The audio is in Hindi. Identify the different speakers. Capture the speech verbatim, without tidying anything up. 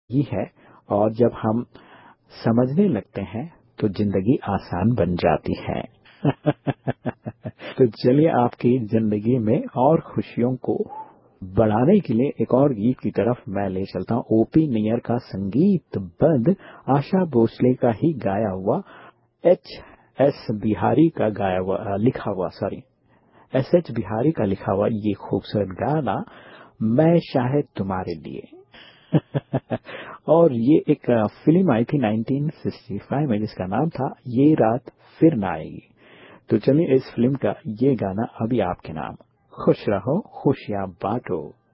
Speaker 1: ही है। और जब हम समझने लगते हैं तो जिंदगी आसान बन जाती है। तो चलिए आपकी जिंदगी में और खुशियों को बढ़ाने के लिए एक और गीत की तरफ मैं ले चलता हूँ। ओपी नैयर का संगीत बंद आशा भोसले का ही गाया हुआ, एच एस बिहारी का गाया हुआ लिखा हुआ सॉरी एस एच बिहारी का लिखा हुआ ये खूबसूरत गाना मैं शायद तुम्हारे लिए। और ये एक फिल्म आई थी नाइनटीन सिक्सटी फाइव में जिसका नाम था ये रात फिर ना आएगी। तो चलिए इस फिल्म का ये गाना अभी आपके नाम। खुश रहो खुशियां बांटो।